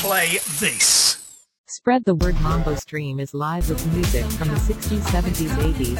play this. Spread the Word Mambo stream is live with music from the 60s, 70s, 80s,